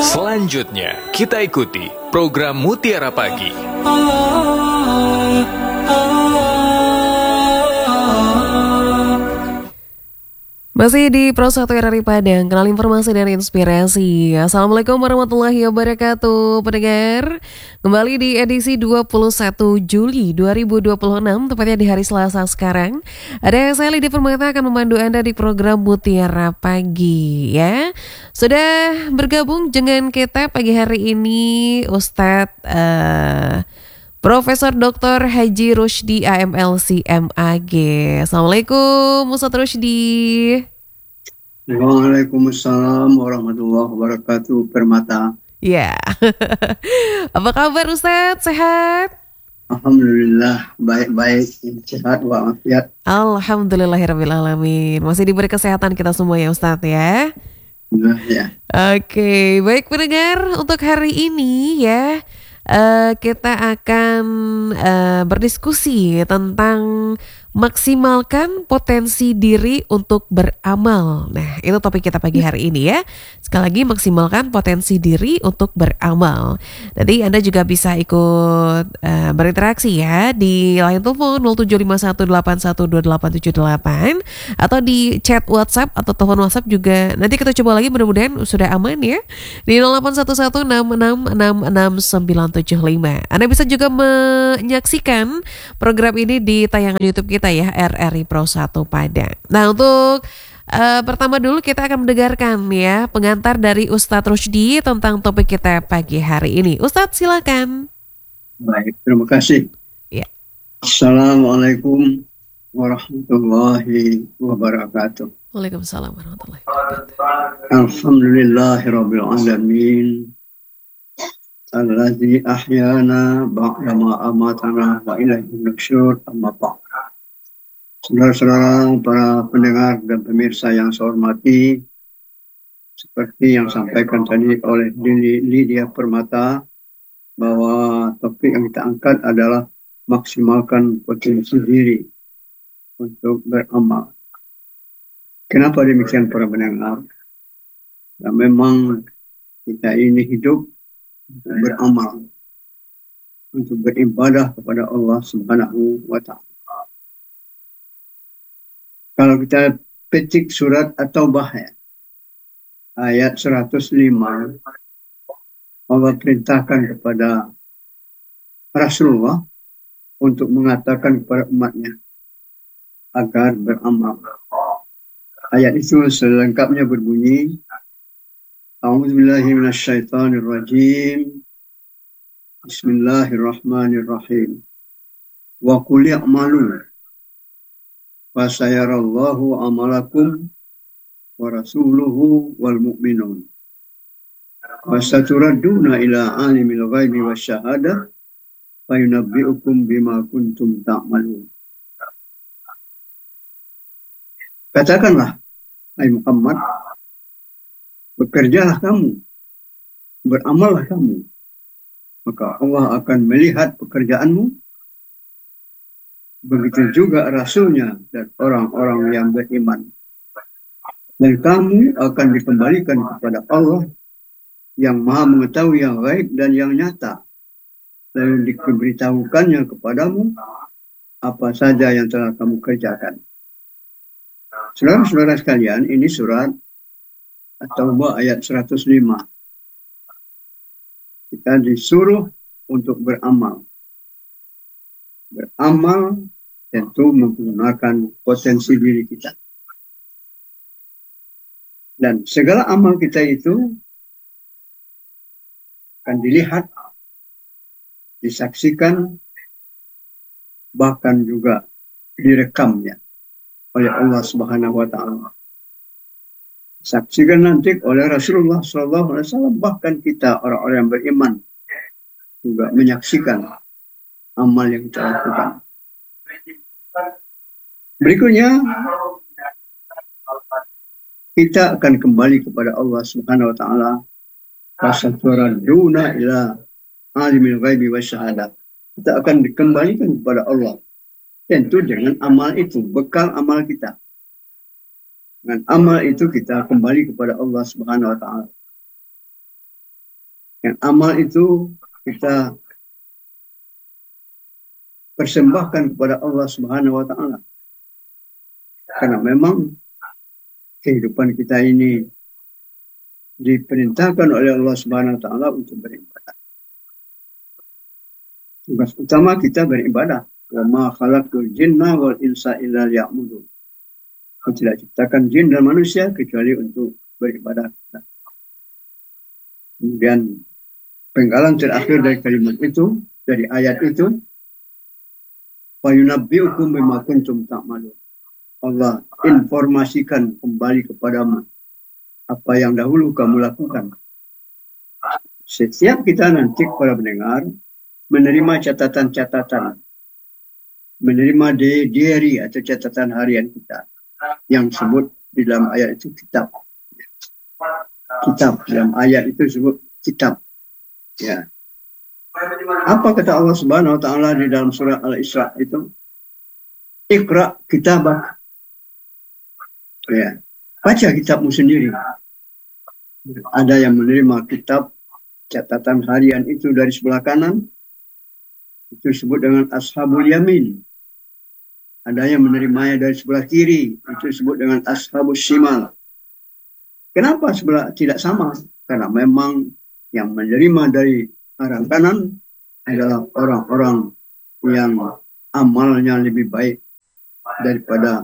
Selanjutnya, kita ikuti program Mutiara Pagi. Masih di Pro 1 RRI Padang, kenal informasi dan inspirasi. Assalamualaikum warahmatullahi wabarakatuh, pendengar. Kembali di edisi 21 Juli 2026, tepatnya di hari Selasa sekarang. Ada saya Lydia Permata akan memandu Anda di program Mutiara Pagi, ya. Sudah bergabung dengan kita pagi hari ini Ustadz Profesor Dr. Haji Rushdi AMLC MAG. Assalamualaikum Ustadz Rushdi. Waalaikumsalam warahmatullahi wabarakatuh, Permata. Ya. Apa kabar Ustadz? Sehat? Alhamdulillah, baik-baik, sehat walafiat. Alhamdulillahirrabbilalamin. Masih diberi kesehatan kita semua ya Ustadz ya. Ya. Oke, baik pendengar, untuk hari ini ya kita akan berdiskusi tentang maksimalkan potensi diri untuk beramal. Nah, itu topik kita pagi hari ini ya. Sekali lagi, maksimalkan potensi diri untuk beramal. Jadi Anda juga bisa ikut berinteraksi ya di line telepon 0751812878 atau di chat WhatsApp atau telepon WhatsApp juga. Nanti kita coba lagi, mudah-mudahan sudah aman ya. Di 0811666675. Anda bisa juga menyaksikan program ini di tayangan YouTube kita ya, RRI Pro 1 Padang. Nah, untuk pertama dulu kita akan mendengarkan ya pengantar dari Ustadz Rushdi tentang topik kita pagi hari ini. Ustadz silakan. Baik, terima kasih. Ya. Assalamualaikum warahmatullahi wabarakatuh. Waalaikumsalam warahmatullahi wabarakatuh. Alhamdulillahirabbil alamin. Allazi ahyana ba'dama amatana wa ilaihi nusyur, amma ba'd. Saudara-saudara, para pendengar dan pemirsa yang saya hormati, seperti yang disampaikan tadi oleh Lydia Permata, bahwa topik yang kita angkat adalah maksimalkan potensi diri untuk beramal. Kenapa demikian para pendengar? Ya, memang kita ini hidup untuk beramal, untuk beribadah kepada Allah Subhanahu wa Ta'ala. Kalau kita petik surat At-Taubah ayat 105, Allah perintahkan kepada Rasulullah untuk mengatakan kepada umatnya agar beramal. Ayat itu selengkapnya berbunyi, A'udzubillahi minasyaitonirrajim. Bismillahirrahmanirrahim. Wa qul i'malu fasayarallahu amalakum wa rasuluhu wal mu'minun. Wasaturadduna ila alimil ghaibi wasyahadah fayunabbi'ukum bima kuntum ta'malun. Katakanlah, hai Muhammad, bekerjalah kamu, beramallah kamu, maka Allah akan melihat pekerjaanmu. Begitu juga Rasulnya dan orang-orang yang beriman. Dan kamu akan dikembalikan kepada Allah yang maha mengetahui yang gaib dan yang nyata. Lalu diberitahukannya kepadamu apa saja yang telah kamu kerjakan. Saudara-saudara sekalian, ini surat At-Taubah ayat 105. Kita disuruh untuk beramal. Beramal tentu menggunakan potensi diri kita. Dan segala amal kita itu akan dilihat, disaksikan, bahkan juga direkamnya oleh Allah Subhanahu wa Ta'ala. Saksikan nanti oleh Rasulullah SAW, bahkan kita orang-orang yang beriman juga menyaksikan amal yang kita lakukan. Berikutnya, kita akan kembali kepada Allah Subhanahu wa Ta'ala. Fasaturaduna ila alimil ghaibi wasyahadah. Kita akan dikembalikan kepada Allah. Tentu dengan amal itu, bekal amal kita. Dengan amal itu kita kembali kepada Allah Subhanahu wa Ta'ala. Yang amal itu kita persembahkan kepada Allah Subhanahu wa taala. Karena memang kehidupan kita ini diperintahkan oleh Allah Subhanahu wa taala untuk beribadah. Tugas utama kita beribadah. Wa ma khalaqtul jinna wal insa illa liya'budun. Aku tidak ciptakan jin dan manusia kecuali untuk beribadah. Kemudian penggalan terakhir dari kalimat itu, dari ayat itu, wa yunabbi'ukum bima kuntum ta'malun. Allah informasikan kembali kepadamu apa yang dahulu kamu lakukan. Setiap kita nanti para pendengar menerima catatan-catatan, menerima diary atau catatan harian kita yang disebut di dalam ayat itu kitab. Kitab dalam ayat itu disebut kitab. Ya. Apa kata Allah Subhanahu wa taala di dalam surah Al-Isra itu? Iqra kitabak. Ya. Baca kitabmu sendiri. Ada yang menerima kitab catatan harian itu dari sebelah kanan, itu disebut dengan ashabul yamin. Ada yang menerimanya dari sebelah kiri, itu disebut dengan ashabus shimal. Kenapa tidak sama? Karena memang yang menerima dari arah kanan adalah orang-orang yang amalnya lebih baik daripada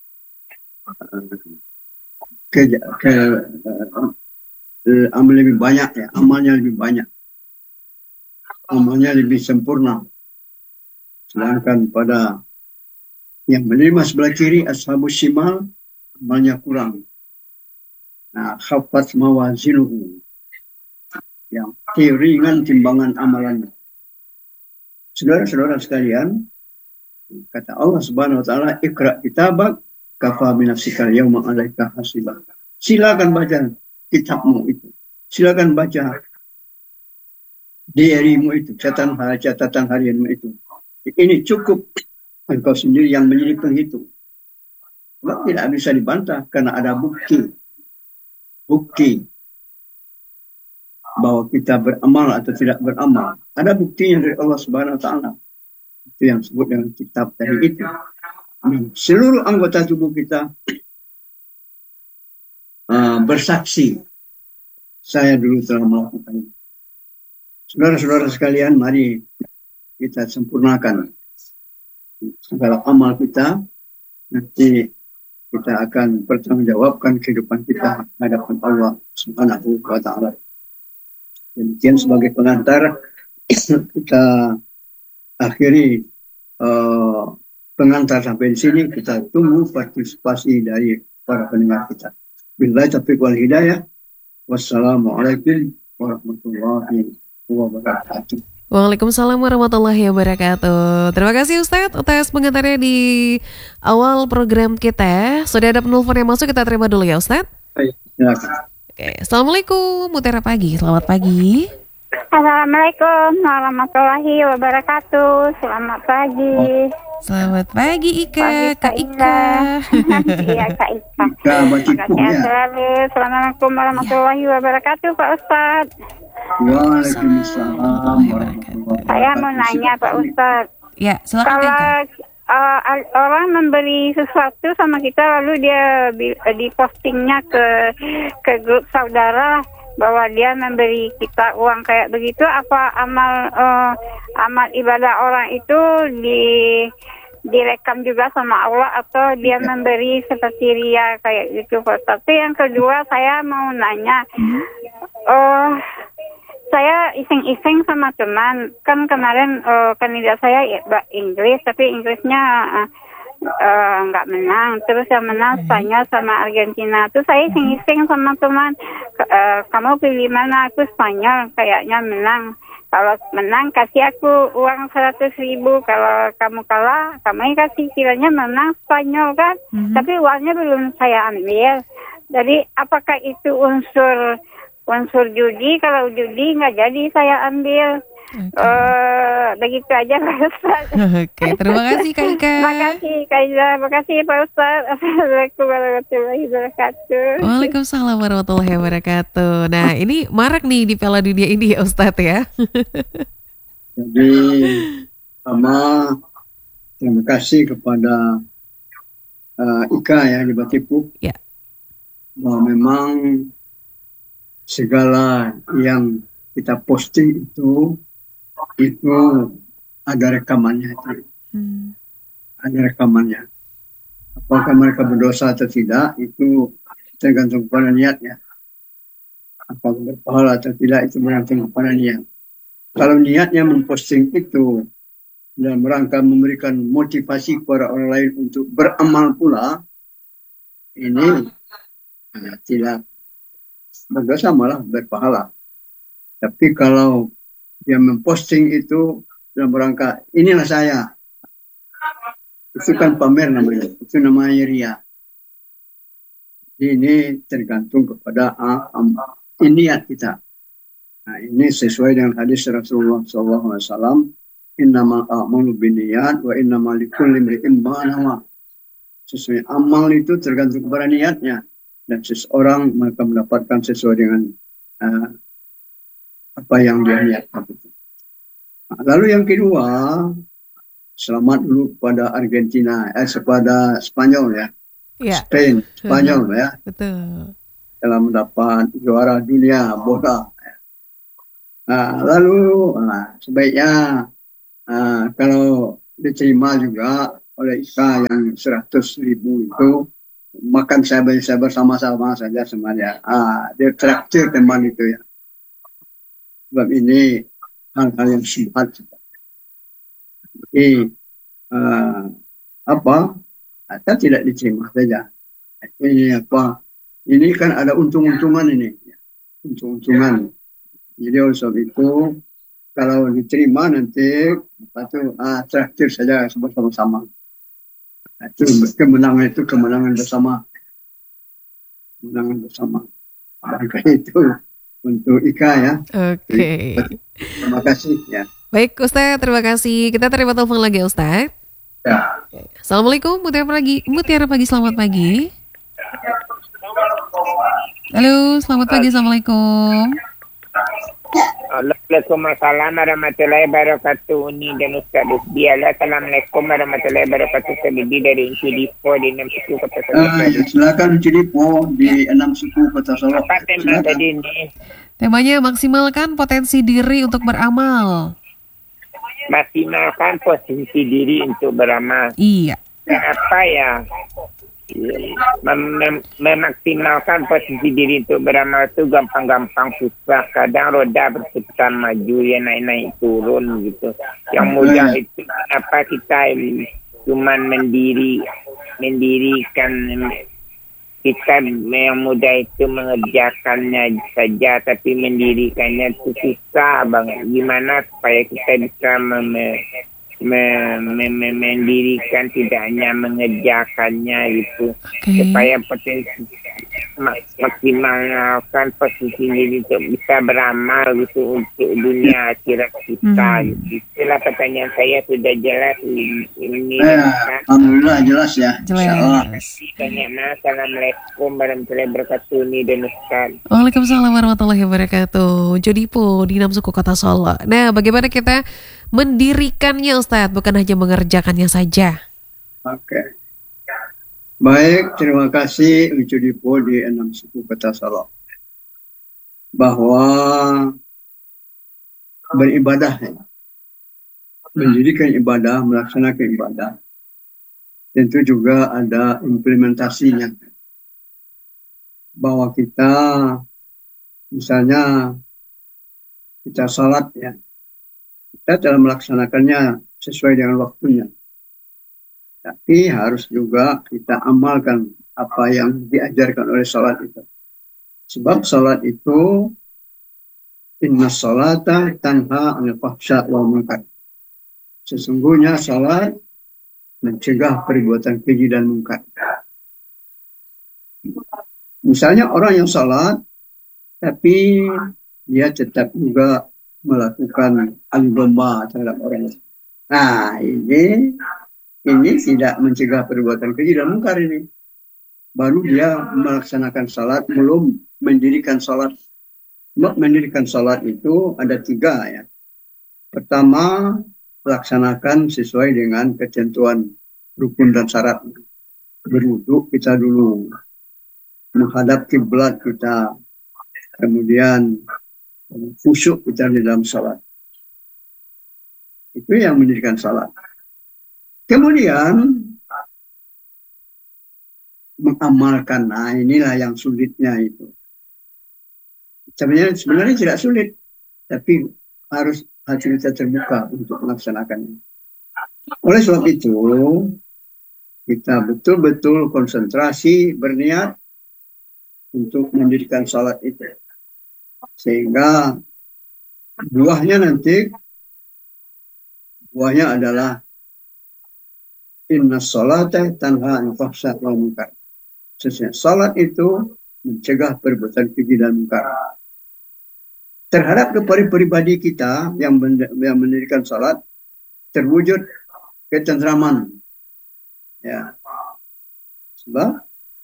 lebih banyak, ya, amalnya lebih banyak, amalnya lebih sempurna. Sedangkan pada yang menerima sebelah kiri ashabus shimal, amalnya kurang. Nah, khaffat mawazinuhu, yang ringan timbangan amalannya. Saudara-saudara sekalian, kata Allah Subhanahu wa taala, Iqra kitabak kafa binafsika yauma 'alaika hasiba. Silakan baca kitabmu itu. Silakan baca diarymu itu, catatan harianmu itu. Ini cukup engkau sendiri yang menjadi penghitung. Sebab tidak bisa dibantah karena ada bukti bahwa kita beramal atau tidak beramal. Ada buktinya dari Allah Subhanahu wa taala. Itu yang disebut dengan kitab tadi itu. Seluruh anggota tubuh kita bersaksi, saya dulu telah melakukannya. Saudara-saudara sekalian, mari kita sempurnakan segala amal kita. Nanti kita akan bertanggungjawabkan kehidupan kita hadapan Allah Subhanahu wa taala. Demikian sebagai pengantar, kita akhiri pengantar sampai di sini. Kita tunggu partisipasi dari para pendengar kita. Billahi taufiq wal hidayah. Wassalamualaikum warahmatullahi wabarakatuh. Waalaikumsalam warahmatullahi wabarakatuh. Terima kasih Ustadz atas pengantarnya di awal program kita. Sudah ada penelpon yang masuk, kita terima dulu ya Ustadz. Baik, silakan. Oke, Assalamualaikum Mutiara Pagi, selamat pagi. Assalamualaikum warahmatullahi wabarakatuh. Selamat pagi. Selamat pagi Ika, Pagi, Kak Ika. Iya Kak Ika. Bapak Cipu, Sehat ya. selalu. Assalamualaikum warahmatullahi wabarakatuh Pak Ustadz. Waalaikumsalam warahmatullahi Saya mau nanya Pak Ustadz. Ya, silakan Kalau Ika. orang memberi sesuatu sama kita lalu dia dipostingnya ke grup saudara bahwa dia memberi kita uang kayak begitu, apa amal ibadah orang itu direkam juga sama Allah atau dia memberi seperti ria kayak gitu Pak. Tapi yang kedua saya mau nanya, saya iseng-iseng sama teman, kan kemarin kandidat saya Inggris, tapi Inggrisnya nggak menang, terus yang menang Spanyol sama Argentina. Terus saya iseng-iseng sama teman, kamu pilih mana? Aku Spanyol, kayaknya menang. Kalau menang kasih aku uang 100.000, kalau kamu kalah kamu kasih, kiranya menang Spanyol kan. Tapi uangnya belum saya ambil. Jadi apakah itu unsur unsur judi. Kalau judi nggak jadi saya ambil. Begitu aja Pak Ustaz. Oke, terima kasih Kak Ika. Makasih Kak Iza, makasih Pak Ustaz. Assalamualaikum warahmatullahi wabarakatuh. Waalaikumsalam warahmatullahi wabarakatuh. Nah, ini marak nih di Piala Dunia ini ya Ustadz ya. Jadi sama terima kasih kepada Ika ya di Batipu. Ya. Bahwa memang segala yang kita posting itu ada rekamannya itu. Ada rekamannya. Apakah mereka berdosa atau tidak itu tergantung kepada niatnya. Apakah berpahala atau tidak itu bergantung kepada niat. Kalau niatnya memposting itu dalam rangka memberikan motivasi kepada orang lain untuk beramal pula, ini tidak berdosa malah berpahala. Tapi kalau dia memposting itu dalam rangka inilah saya, itu kan pamer namanya, itu namanya ria. Ini tergantung kepada niat kita. Nah, ini sesuai dengan hadis Rasulullah SAW. Innamal a'malu binniyat wa innamal likulli imri'in ma nawa. Sesuai amal itu tergantung kepada niatnya, dan seseorang mereka mendapatkan sesuai dengan apa yang dia niatkan. Nah, lalu yang kedua, selamat dulu kepada Argentina, kepada Spanyol ya. Ya. Spain, Spanyol ya. Betul. Telah mendapat juara dunia bola. Nah, lalu sebaiknya kalau diterima juga oleh Ika yang 100.000 itu, makan saya bersama-sama saja semuanya. Dia traktir teman itu ya. Sebab ini hal-hal yang syubhat. Jadi kita tidak diterima saja. Ini apa? Ini kan ada untung-untungan ini. Untung-untungan. Jadi oleh sebab itu, kalau diterima nanti, traktir saja bersama-sama. Itu kemenangan bersama. Kemenangan bersama. Maka itu untuk Ika ya. Oke. Terima kasih ya. Baik Ustadz, terima kasih. Kita terima telepon lagi Ustadz. Ya. Assalamualaikum, Mutiara Pagi, selamat pagi. Halo, selamat pagi, Assalamualaikum. Waalaikumsalam warahmatullahi wabarakatuh. Uni dan Ustaz Biala. Assalamualaikum warahmatullahi wabarakatuh. Saya Bibi dari Uncidipo di 6 suku Kota Solo. Silakan Uncidipo di 6 suku Kota Solo. Apa tema tadi ini? Temanya maksimalkan potensi diri untuk beramal. Maksimalkan posisi diri untuk beramal. Iya. Apa ya? Memaksimalkan posisi diri untuk beramal itu gampang-gampang susah. Kadang roda berputar maju ya naik-naik turun gitu. Yang mudah itu apa kita cuman mendirikan kita yang mudah itu mengerjakannya saja, tapi mendirikannya itu susah banget. Gimana supaya kita bisa mendirikan, tidak hanya mengerjakannya gitu, supaya potensi maksimalkan posisi ini untuk bisa beramal gitu untuk dunia akhirat kita. Gitu. Itulah pertanyaan saya, sudah jelas ini. Alhamdulillah jelas ya. Jelas. Assalamualaikum warahmatullahi wabarakatuh. Ini dan Ustaz. Waalaikumsalam warahmatullahi wabarakatuh. Jodipo di 6 suku Kota Solo. Nah, bagaimana kita mendirikannya Ustadz, bukan hanya mengerjakannya saja? Oke. Baik, terima kasih Uncidipo di 6 suku Kota Solo. Bahwa beribadah, mendirikan ibadah, melaksanakan ibadah, tentu juga ada implementasinya. Bahwa kita, misalnya kita salat ya, kita dalam melaksanakannya sesuai dengan waktunya. Tapi harus juga kita amalkan apa yang diajarkan oleh salat itu. Sebab salat itu inna salata tanha 'anil fahsya wal munkar. Sesungguhnya salat mencegah perbuatan keji dan munkar. Misalnya orang yang salat tapi dia tetap juga melakukan adu domba terhadap orang lain. Nah, ini tidak mencegah perbuatan keji dan mungkar ini. Baru dia melaksanakan salat, belum mendirikan salat. Mendirikan salat itu ada 3 ya. Pertama, laksanakan sesuai dengan ketentuan rukun dan syarat. Berwudu kita dulu, menghadap kiblat kita, kemudian khusyuk kita di dalam salat. Itu yang mendirikan salat. Kemudian mengamalkan, nah inilah yang sulitnya itu. Sebenarnya tidak sulit, tapi harus hati kita terbuka untuk melaksanakannya. Oleh sebab itu, kita betul-betul konsentrasi, berniat untuk mendirikan salat itu. Sehingga buahnya adalah inna salata tanha anil fahsya'i wal munkar. Sesungguhnya salat itu mencegah perbuatan keji dan munkar. Terhadap kepada pribadi kita yang mendirikan salat terwujud ketentraman. Ya. Sebab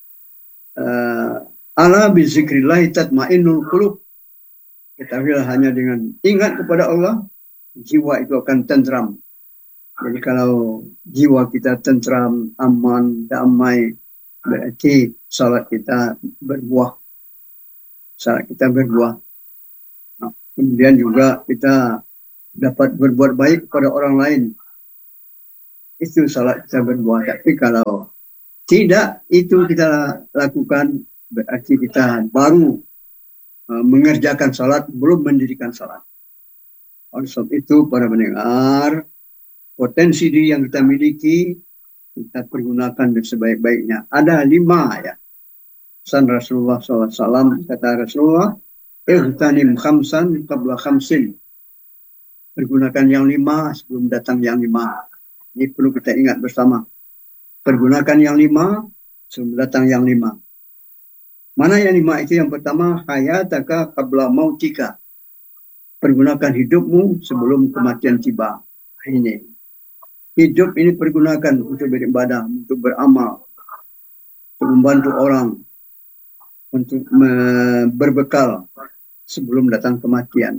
ala bizikrillah tatmainnul qulub. Ketahuilah hanya dengan ingat kepada Allah, jiwa itu akan tentram. Jadi kalau jiwa kita tentram, aman, damai, berarti salat kita berbuah. Salat kita berbuah. Nah, kemudian juga kita dapat berbuat baik kepada orang lain. Itu salat kita berbuah. Tapi kalau tidak itu kita lakukan, berarti kita baru mengerjakan salat, belum mendirikan salat. Oleh sebab itu, para pendengar, potensi diri yang kita miliki, kita pergunakan dengan sebaik-baiknya. Ada 5 ya. Pesan Rasulullah SAW, kata Rasulullah, Ihtanim khamsan qabla khamsin. Pergunakan yang 5 sebelum datang yang 5. Ini perlu kita ingat bersama. Pergunakan yang 5 sebelum datang yang 5. Mana yang 5 itu? Yang pertama, hayataka qabla mautika. Pergunakan hidupmu sebelum kematian tiba. Ini. Hidup ini pergunakan untuk beribadah, untuk beramal, untuk membantu orang, untuk berbekal sebelum datang kematian.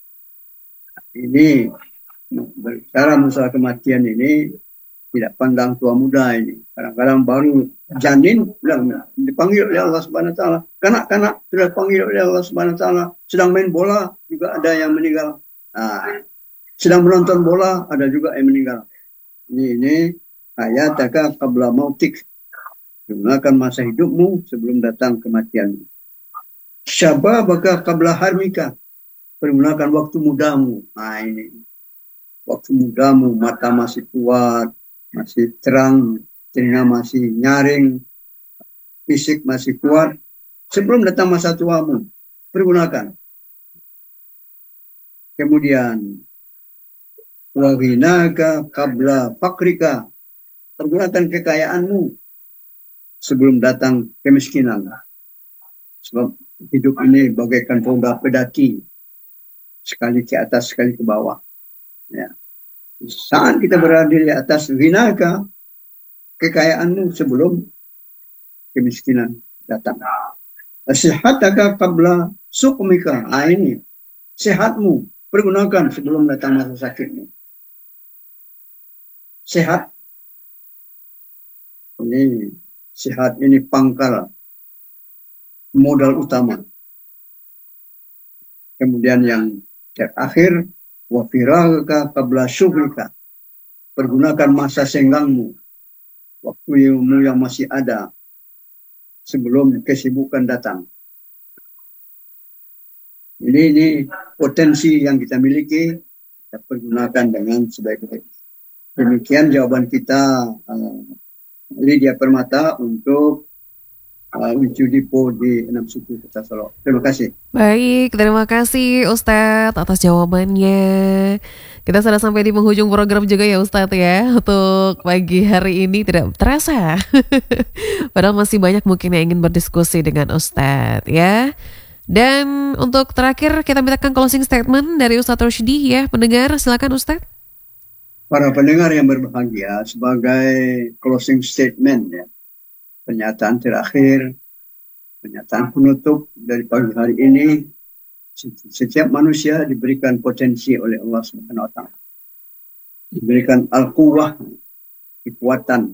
Ini berbicara masalah kematian ini tidak pandang tua muda ini. Kadang-kadang baru janin dipanggil oleh Allah Subhanahu Wa Taala. Kanak-kanak sudah dipanggil oleh Allah Subhanahu Wa Taala. Sedang main bola juga ada yang meninggal. Nah, sedang menonton bola ada juga yang meninggal. Ini hayataka qabla mautik. Gunakan masa hidupmu sebelum datang kematian. Syababaka qabla harmika. Pergunakan waktu mudamu. Nah ini. Waktu mudamu, mata masih kuat, masih terang, telinga masih nyaring, fisik masih kuat. Sebelum datang masa tuamu, pergunakan. Kemudian, waghinaka qabla fakrika. Pergunakan kekayaanmu sebelum datang kemiskinan. Sebab hidup ini bagaikan roda pedati. Sekali ke atas, sekali ke bawah. Ya. Saat kita berada di atas ghinaka, kekayaanmu sebelum kemiskinan datang. Sihataka qabla suqmika. Ini sehatmu pergunakan sebelum datang masa sakitmu. Sehat ini pangkal modal utama. Kemudian yang terakhir, wa firagaka qabla syughlika. Pergunakan masa senggangmu, waktumu yang masih ada sebelum kesibukan datang. Ini potensi yang kita miliki, kita pergunakan dengan sebaik-baiknya. Demikian jawaban kita, Lydia Permata, untuk Ucu Dipo di 6 Suku Kota Solo. Terima kasih. Baik, terima kasih Ustadz atas jawabannya. Kita sudah sampai di penghujung program juga ya Ustadz ya. Untuk pagi hari ini tidak terasa. Padahal masih banyak mungkin yang ingin berdiskusi dengan Ustadz ya. Dan untuk terakhir kita mintakan closing statement dari Ustadz Rushdi ya, pendengar silakan Ustadz. Para pendengar yang berbahagia, sebagai closing statement ya, pernyataan terakhir, pernyataan penutup dari pagi hari ini, setiap manusia diberikan potensi oleh Allah Subhanahu wa taala. Diberikan al-quwwah, kekuatan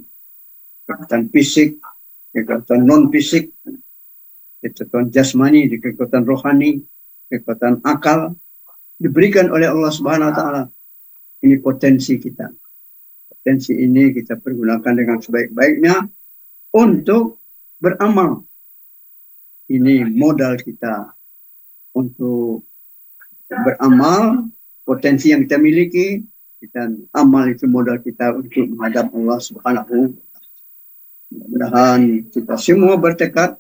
fisik, kekuatan non fisik, kekuatan jasmani, kekuatan rohani, kekuatan akal diberikan oleh Allah Subhanahu wa taala. Ini potensi kita. Potensi ini kita pergunakan dengan sebaik-baiknya untuk beramal. Ini modal kita untuk beramal, potensi yang kita miliki, dan amal itu modal kita untuk menghadap Allah Subhanahu wa taala. Mudah-mudahan kita semua bertekad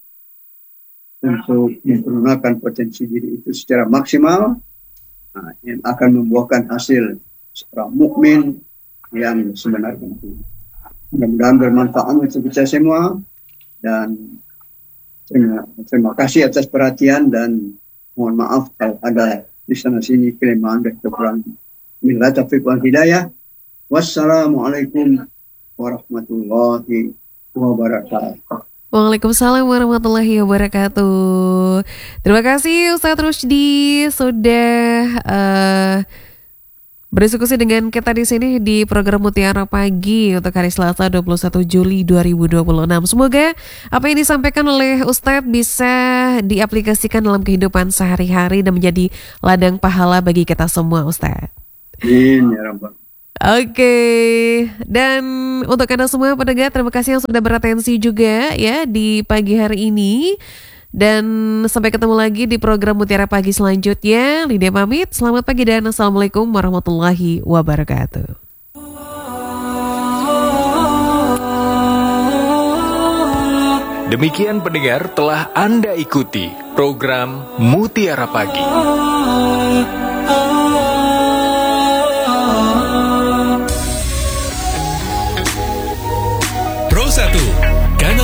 untuk menggunakan potensi diri itu secara maksimal, yang akan membuahkan hasil seorang mukmin yang sebenarnya. Mudah-mudahan bermanfaat untuk kita semua, dan terima kasih atas perhatian, dan mohon maaf kalau ada di sana sini kelemahan dan kekurangan. Billahi taufiq wal hidayah. Wassalamualaikum warahmatullahi wabarakatuh. Waalaikumsalam warahmatullahi wabarakatuh. Terima kasih Ustadz Rushdi sudah berdiskusi dengan kita di sini di program Mutiara Pagi untuk hari Selasa 21 Juli 2026. Semoga apa yang disampaikan oleh Ustadz bisa diaplikasikan dalam kehidupan sehari-hari dan menjadi ladang pahala bagi kita semua, Ustadz. Amin ya rabbal. Oke, dan untuk Anda semua pendengar, terima kasih yang sudah beratensi juga ya di pagi hari ini. Dan sampai ketemu lagi di program Mutiara Pagi selanjutnya. Lydia pamit, selamat pagi dan Assalamualaikum warahmatullahi wabarakatuh. Demikian pendengar, telah Anda ikuti program Mutiara Pagi. Pro 1